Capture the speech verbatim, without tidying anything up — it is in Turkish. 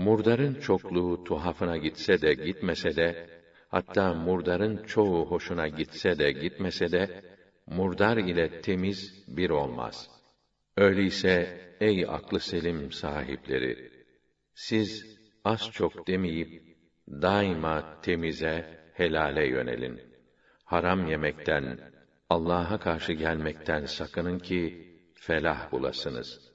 Murdarın çokluğu tuhafına gitse de gitmese de, hatta murdarın çoğu hoşuna gitse de gitmese de, murdar ile temiz bir olmaz. Öyleyse ey aklı selim sahipleri, siz az çok demeyip, daima temize, helale yönelin. Haram yemekten, Allah'a karşı gelmekten sakının ki, felah bulasınız.